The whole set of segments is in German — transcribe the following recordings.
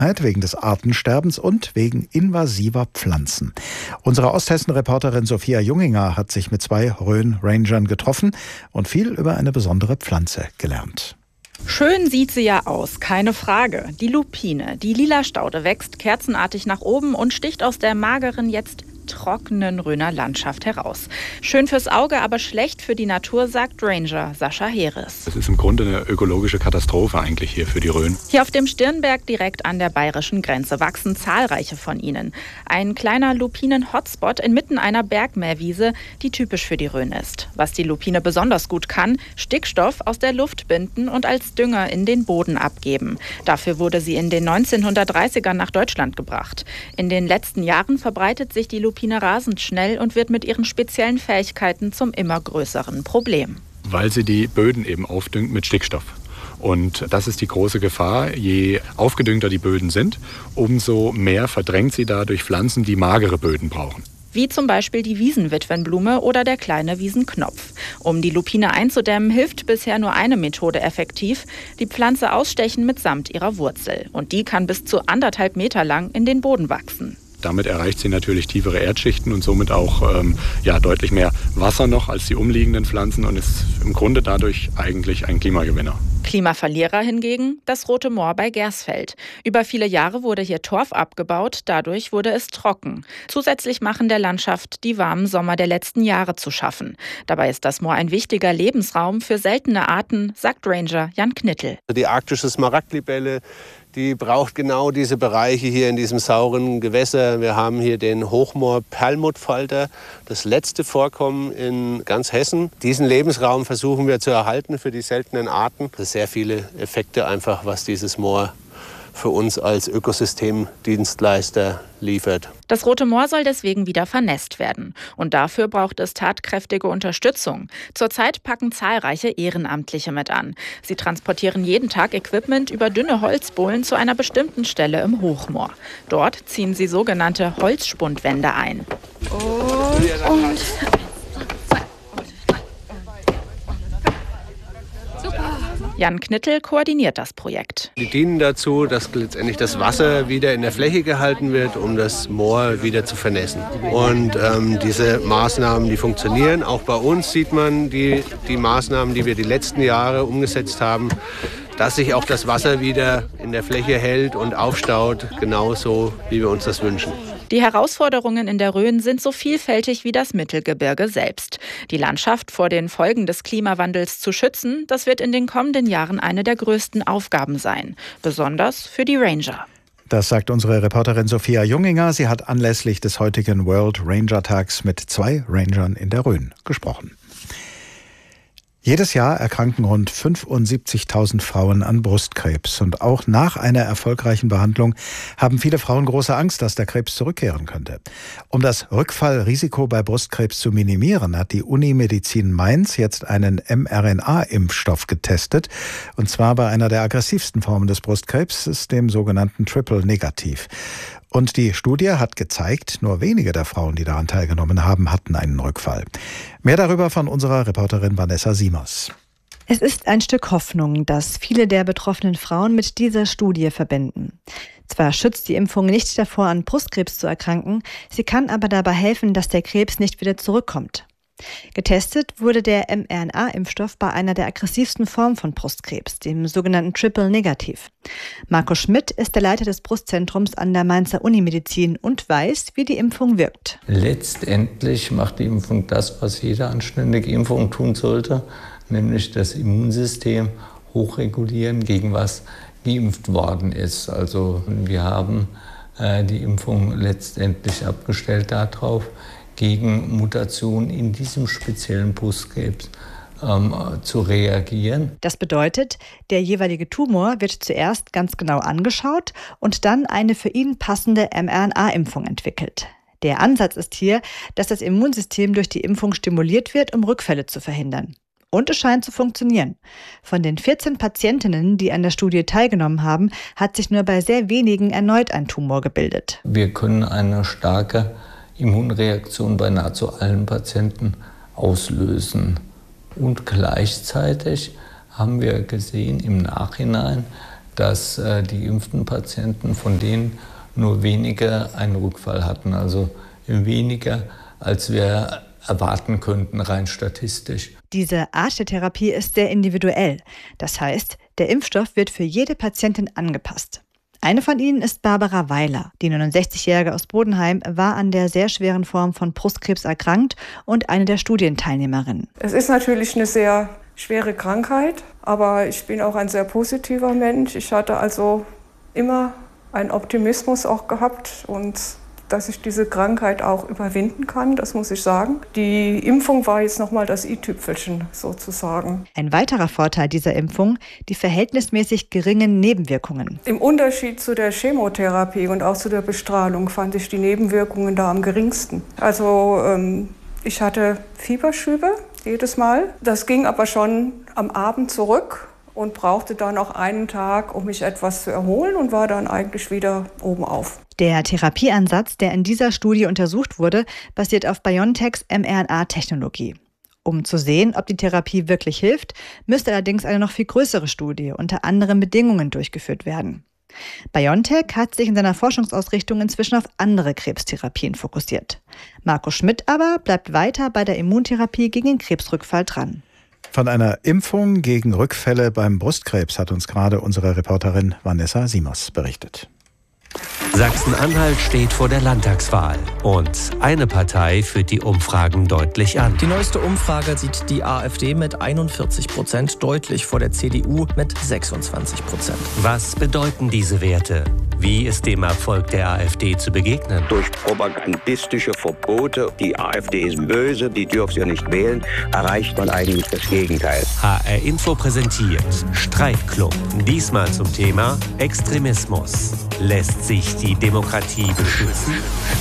wegen des Artensterbens und wegen invasiver Pflanzen. Unsere Osthessen-Reporterin Sophia Junginger hat sich mit 2 Rhön-Rangern getroffen und viel über eine besondere Pflanze gelernt. Schön sieht sie ja aus, keine Frage. Die Lupine, die lila Staude, wächst kerzenartig nach oben und sticht aus der mageren, jetzt trockenen Rhöner Landschaft heraus. Schön fürs Auge, aber schlecht für die Natur, sagt Ranger Sascha Heeres. Es ist im Grunde eine ökologische Katastrophe eigentlich hier für die Rhön. Hier auf dem Stirnberg direkt an der bayerischen Grenze wachsen zahlreiche von ihnen. Ein kleiner Lupinen-Hotspot inmitten einer Bergmähwiese, die typisch für die Rhön ist. Was die Lupine besonders gut kann, Stickstoff aus der Luft binden und als Dünger in den Boden abgeben. Dafür wurde sie in den 1930ern nach Deutschland gebracht. In den letzten Jahren verbreitet sich die Lupine rasend schnell und wird mit ihren speziellen Fähigkeiten zum immer größeren Problem. Weil sie die Böden eben aufdüngt mit Stickstoff. Und das ist die große Gefahr. Je aufgedüngter die Böden sind, umso mehr verdrängt sie dadurch Pflanzen, die magere Böden brauchen. Wie zum Beispiel die Wiesenwitwenblume oder der kleine Wiesenknopf. Um die Lupine einzudämmen, hilft bisher nur eine Methode effektiv: die Pflanze ausstechen mitsamt ihrer Wurzel. Und die kann bis zu 1,5 Meter lang in den Boden wachsen. Damit erreicht sie natürlich tiefere Erdschichten und somit auch deutlich mehr Wasser noch als die umliegenden Pflanzen und ist im Grunde dadurch eigentlich ein Klimagewinner. Klimaverlierer hingegen das Rote Moor bei Gersfeld. Über viele Jahre wurde hier Torf abgebaut, dadurch wurde es trocken. Zusätzlich machen der Landschaft die warmen Sommer der letzten Jahre zu schaffen. Dabei ist das Moor ein wichtiger Lebensraum für seltene Arten, sagt Ranger Jan Knittel. Die arktische Smaragdlibelle, die braucht genau diese Bereiche hier in diesem sauren Gewässer. Wir haben hier den Hochmoor-Perlmuttfalter, das letzte Vorkommen in ganz Hessen. Diesen Lebensraum versuchen wir zu erhalten für die seltenen Arten. Das sind sehr viele Effekte einfach, was dieses Moor für uns als Ökosystemdienstleister liefert. Das Rote Moor soll deswegen wieder vernässt werden. Und dafür braucht es tatkräftige Unterstützung. Zurzeit packen zahlreiche Ehrenamtliche mit an. Sie transportieren jeden Tag Equipment über dünne Holzbohlen zu einer bestimmten Stelle im Hochmoor. Dort ziehen sie sogenannte Holzspundwände ein. Und Jan Knittel koordiniert das Projekt. Die dienen dazu, dass letztendlich das Wasser wieder in der Fläche gehalten wird, um das Moor wieder zu vernässen. Und diese Maßnahmen, die funktionieren. Auch bei uns sieht man die Maßnahmen, die wir die letzten Jahre umgesetzt haben, dass sich auch das Wasser wieder in der Fläche hält und aufstaut, genauso wie wir uns das wünschen. Die Herausforderungen in der Rhön sind so vielfältig wie das Mittelgebirge selbst. Die Landschaft vor den Folgen des Klimawandels zu schützen, das wird in den kommenden Jahren eine der größten Aufgaben sein. Besonders für die Ranger. Das sagt unsere Reporterin Sophia Junginger. Sie hat anlässlich des heutigen World Ranger Tags mit 2 Rangern in der Rhön gesprochen. Jedes Jahr erkranken rund 75.000 Frauen an Brustkrebs. Und auch nach einer erfolgreichen Behandlung haben viele Frauen große Angst, dass der Krebs zurückkehren könnte. Um das Rückfallrisiko bei Brustkrebs zu minimieren, hat die Unimedizin Mainz jetzt einen mRNA-Impfstoff getestet. Und zwar bei einer der aggressivsten Formen des Brustkrebs, dem sogenannten Triple-Negativ. Und die Studie hat gezeigt, nur wenige der Frauen, die daran teilgenommen haben, hatten einen Rückfall. Mehr darüber von unserer Reporterin Vanessa Siemers. Es ist ein Stück Hoffnung, das viele der betroffenen Frauen mit dieser Studie verbinden. Zwar schützt die Impfung nicht davor, an Brustkrebs zu erkranken, sie kann aber dabei helfen, dass der Krebs nicht wieder zurückkommt. Getestet wurde der mRNA-Impfstoff bei einer der aggressivsten Formen von Brustkrebs, dem sogenannten Triple-Negativ. Marco Schmidt ist der Leiter des Brustzentrums an der Mainzer Unimedizin und weiß, wie die Impfung wirkt. Letztendlich macht die Impfung das, was jede anständige Impfung tun sollte, nämlich das Immunsystem hochregulieren, gegen was geimpft worden ist. Also wir haben die Impfung letztendlich abgestellt darauf, gegen Mutationen in diesem speziellen Brustkrebs zu reagieren. Das bedeutet, der jeweilige Tumor wird zuerst ganz genau angeschaut und dann eine für ihn passende mRNA-Impfung entwickelt. Der Ansatz ist hier, dass das Immunsystem durch die Impfung stimuliert wird, um Rückfälle zu verhindern. Und es scheint zu funktionieren. Von den 14 Patientinnen, die an der Studie teilgenommen haben, hat sich nur bei sehr wenigen erneut ein Tumor gebildet. Wir können eine starke Immunreaktion bei nahezu allen Patienten auslösen. Und gleichzeitig haben wir gesehen im Nachhinein, dass die geimpften Patienten, von denen nur wenige einen Rückfall hatten, also weniger, als wir erwarten könnten, rein statistisch. Diese Art der Therapie ist sehr individuell. Das heißt, der Impfstoff wird für jede Patientin angepasst. Eine von ihnen ist Barbara Weiler. Die 69-Jährige aus Bodenheim war an der sehr schweren Form von Brustkrebs erkrankt und eine der Studienteilnehmerinnen. Es ist natürlich eine sehr schwere Krankheit, aber ich bin auch ein sehr positiver Mensch. Ich hatte also immer einen Optimismus auch gehabt und dass ich diese Krankheit auch überwinden kann, das muss ich sagen. Die Impfung war jetzt nochmal das i-Tüpfelchen sozusagen. Ein weiterer Vorteil dieser Impfung, die verhältnismäßig geringen Nebenwirkungen. Im Unterschied zu der Chemotherapie und auch zu der Bestrahlung fand ich die Nebenwirkungen da am geringsten. Also ich hatte Fieberschübe jedes Mal. Das ging aber schon am Abend zurück und brauchte dann noch einen Tag, um mich etwas zu erholen und war dann eigentlich wieder oben auf. Der Therapieansatz, der in dieser Studie untersucht wurde, basiert auf BioNTechs mRNA-Technologie. Um zu sehen, ob die Therapie wirklich hilft, müsste allerdings eine noch viel größere Studie unter anderen Bedingungen durchgeführt werden. BioNTech hat sich in seiner Forschungsausrichtung inzwischen auf andere Krebstherapien fokussiert. Marco Schmidt aber bleibt weiter bei der Immuntherapie gegen den Krebsrückfall dran. Von einer Impfung gegen Rückfälle beim Brustkrebs hat uns gerade unsere Reporterin Vanessa Simos berichtet. Sachsen-Anhalt steht vor der Landtagswahl und eine Partei führt die Umfragen deutlich an. Die neueste Umfrage sieht die AfD mit 41% deutlich vor der CDU mit 26%. Was bedeuten diese Werte? Wie ist dem Erfolg der AfD zu begegnen? Durch propagandistische Verbote, die AfD ist böse, die dürfen sie nicht wählen, erreicht man eigentlich das Gegenteil. HR Info präsentiert Streitclub. Diesmal zum Thema Extremismus. Lässt sich die Demokratie beschützen?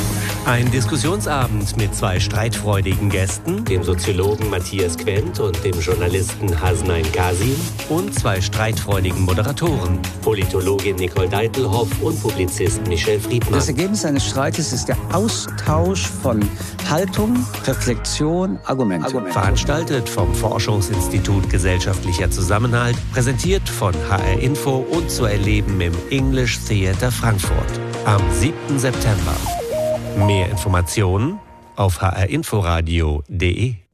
Ein Diskussionsabend mit zwei streitfreudigen Gästen, dem Soziologen Matthias Quent und dem Journalisten Hasnain Kasim, und zwei streitfreudigen Moderatoren, Politologin Nicole Deitelhoff und Publizist Michel Friedmann. Das Ergebnis eines Streites ist der Austausch von Haltung, Reflexion, Argumente. Veranstaltet vom Forschungsinstitut Gesellschaftlicher Zusammenhalt, präsentiert von HR Info und zu erleben im English Theater Frankfurt am 7. September. Mehr Informationen auf hrinforadio.de.